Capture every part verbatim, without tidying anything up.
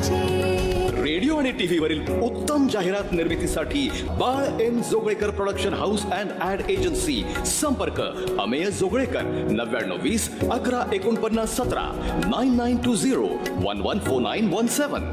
Radio आणि TV वरील उत्तम जाहिरात निर्मितीसाठी बाळ M Joglekar production house and add agency. संपर्क अमेय जोगळेकर नव्याण्णव वीस अकरा एकोणपन्नास सतरा nine nine to zero one one four nine one सेवन.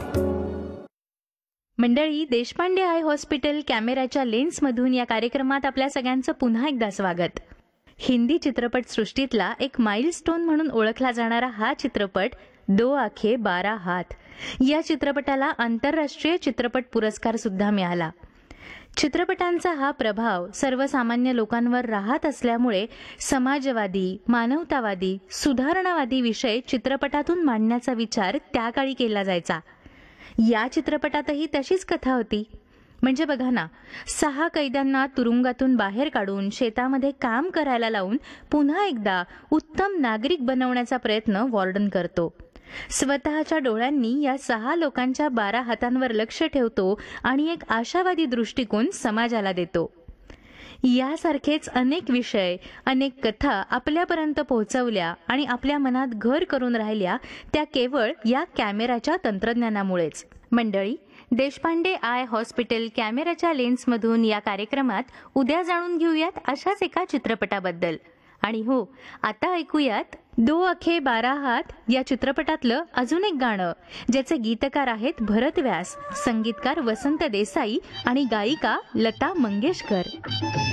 मंडळी, देशपांडे आय हॉस्पिटल कॅमेऱ्याच्या लेन्समधून या कार्यक्रमात आपल्या सगळ्यांचं पुन्हा एकदा स्वागत. हिंदी चित्रपट सृष्टीतला एक माइलस्टोन म्हणून ओळखला जाणारा हा चित्रपट दो आखे बारा हात या चित्रपटाला आंतरराष्ट्रीय चित्रपट पुरस्कार सुद्धा मिळाला. चित्रपटांचा हा प्रभाव सर्वसामान्य लोकांवर राहत असल्यामुळे समाजवादी, मानवतावादी, सुधारणावादी विषय चित्रपटातून मांडण्याचा विचार त्या काळी केला जायचा. या चित्रपटातही तशीच कथा होती. म्हणजे बघा ना, सहा कैद्यांना तुरुंगातून बाहेर काढून शेतामध्ये काम करायला लावून पुन्हा एकदा उत्तम नागरिक बनवण्याचा प्रयत्न वॉर्डन करतो. स्वतःच्या डोळ्यांनी या सहा लोकांच्या बारा हातांवर लक्ष ठेवतो आणि एक आशावादी दृष्टिकोन समाजाला देतो. यासारखेच अनेक विषय, अनेक कथा आपल्यापर्यंत पोहोचवल्या आणि आपल्या मनात घर करून राहिल्या त्या केवळ या कॅमेऱ्याच्या तंत्रज्ञानामुळेच. मंडळी, देशपांडे आय हॉस्पिटल कॅमेऱ्याच्या लेन्समधून या कार्यक्रमात उद्या जाणून घेऊयात अशाच एका चित्रपटाबद्दल. आणि हो, आता ऐकूयात दो आखे बारा हात या चित्रपटातलं अजून एक गाणं, ज्याचे गीतकार आहेत भरत व्यास, संगीतकार वसंत देसाई आणि गायिका लता मंगेशकर.